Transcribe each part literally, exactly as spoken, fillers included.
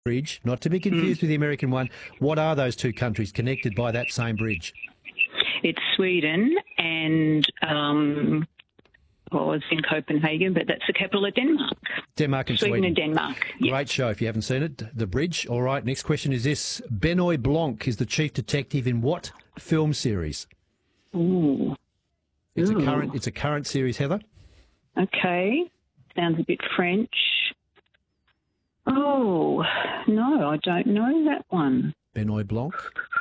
Bridge, not to be confused mm. with the American one. What are those two countries connected by that same bridge? It's Sweden and, um, well, it's in Copenhagen, but that's the capital of Denmark. Denmark and Sweden. Sweden. and Denmark. Yes. Great show if you haven't seen it. The Bridge. All right, next question is this. Benoit Blanc is the chief detective in what film series? Ooh. It's Ooh. a current It's a current series, Heather. Okay. Sounds a bit French. Oh, no, I don't know that one. Benoit Blanc.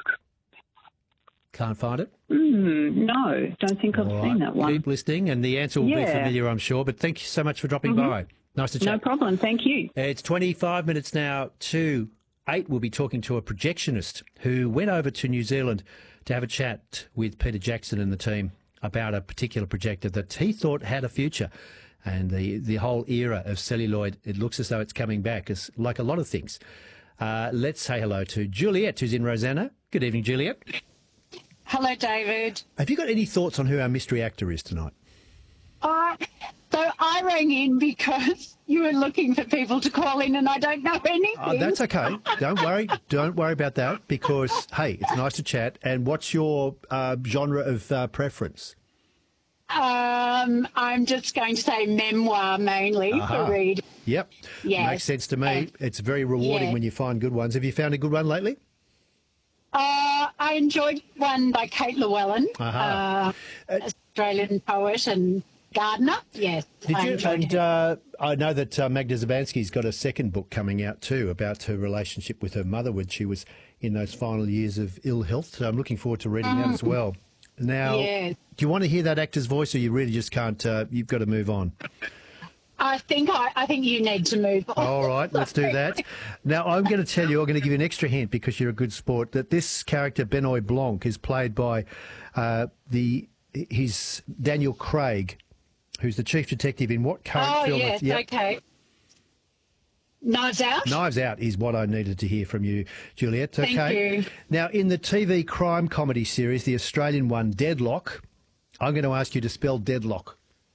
Can't find it? Mm, no, don't think I've All seen right. that one. Keep listening, and the answer will Yeah. be familiar, I'm sure. But thank you so much for dropping mm-hmm. by. Nice to chat. No problem. Thank you. It's twenty-five minutes now to eight. We'll be talking to a projectionist who went over to New Zealand to have a chat with Peter Jackson and the team about a particular projector that he thought had a future. And the, the whole era of celluloid, it looks as though it's coming back, as like a lot of things. Uh, let's say hello to Juliet, who's in Rosanna. Good evening, Juliet. Hello, David. Have you got any thoughts on who our mystery actor is tonight? Uh, so I rang in because you were looking for people to call in and I don't know anything. Oh, that's okay. Don't worry. Don't worry about that because, hey, it's nice to chat. And what's your uh, genre of uh, preference? Um, I'm just going to say memoir mainly uh-huh. for reading. Yep. Yes. Makes sense to me. Um, it's very rewarding yeah. when you find good ones. Have you found a good one lately? Uh, I enjoyed one by Kate Llewellyn, uh-huh. uh, Australian poet and gardener. Yes, Did I you? enjoyed And uh, I know that uh, Magda Zabansky's got a second book coming out too about her relationship with her mother when she was in those final years of ill health. So I'm looking forward to reading mm. that as well. Now, yes. do you want to hear that actor's voice, or you really just can't? Uh, you've got to move on. I think I, I think you need to move on. All right, let's do that. Now, I'm going to tell you, I'm going to give you an extra hint because you're a good sport, that this character, Benoit Blanc, is played by uh, the his Daniel Craig, who's the chief detective in what current oh, film? Oh, yes, yep. okay. Knives Out? Knives Out is what I needed to hear from you, Juliet. Okay. Thank you. Now, in the T V crime comedy series, the Australian one, Deadlock, I'm going to ask you to spell Deadlock.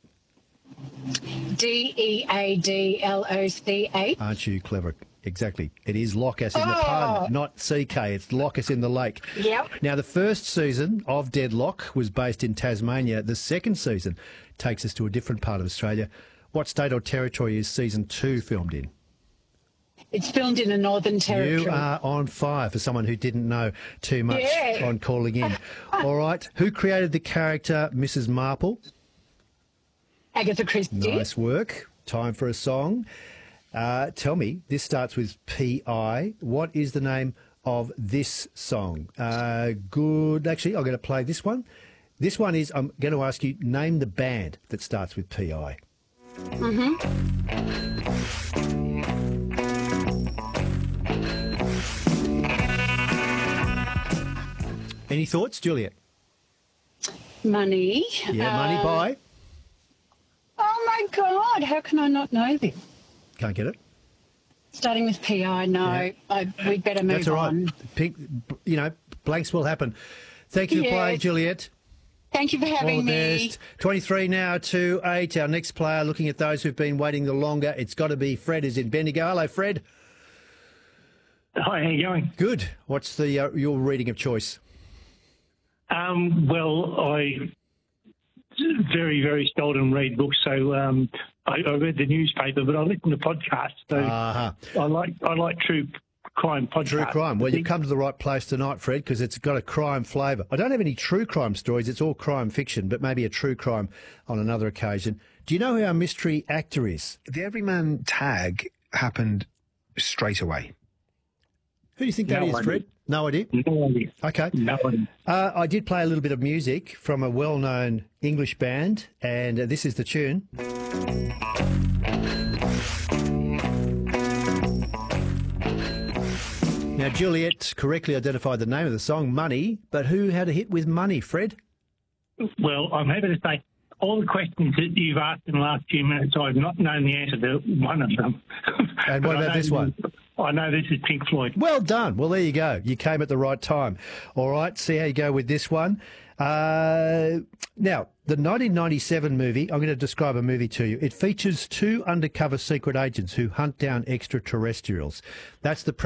D E A D L O C H. Aren't you clever? Exactly. It is lock as in oh. the pun, not C K. It's lock as in the lake. Yep. Now, the first season of Deadlock was based in Tasmania. The second season takes us to a different part of Australia. What state or territory is season two filmed in? It's filmed in the Northern Territory. You are on fire for someone who didn't know too much yeah. on calling in. All right. Who created the character Missus Marple? Agatha Christie. Nice work. Time for a song. Uh, tell me, this starts with P I. What is the name of this song? Uh, good. Actually, I'm going to play this one. This one is, I'm going to ask you, name the band that starts with P I. Mm-hmm. Any thoughts, Juliet? Money. Yeah, uh, Money by? Oh, my God. How can I not know this? Can't get it. Starting with P I, no. Yeah. I, we'd better move That's all right. on. Pink, you know, blanks will happen. Thank you for Yeah. playing, Juliet. Thank you for having All the me. best. twenty-three now to eight. Our next player, looking at those who've been waiting the longer, it's got to be Fred, is in Bendigo. Hello, Fred. Hi, how you going? Good. What's the uh, your reading of choice? Um, well, I very, very seldom read books, so um, I, I read the newspaper, but I listen to podcasts. So uh-huh. I like I like true crime podcasts. True crime. Well, you've come to the right place tonight, Fred, because it's got a crime flavour. I don't have any true crime stories. It's all crime fiction, but maybe a true crime on another occasion. Do you know who our mystery actor is? The Everyman tag happened straight away. Who do you think that No is, idea. Fred? No idea? No idea. Okay. No idea. Uh, I did play a little bit of music from a well-known English band, and uh, this is the tune. Now, Juliet correctly identified the name of the song, Money, but who had a hit with Money, Fred? Well, I'm happy to say all the questions that you've asked in the last few minutes, I've not known the answer to one of them. And what But I about know this one? I know this is Pink Floyd. Well done. Well, there you go. You came at the right time. All right, see how you go with this one. Uh, now, the nineteen ninety-seven movie, I'm going to describe a movie to you. It features two undercover secret agents who hunt down extraterrestrials. That's the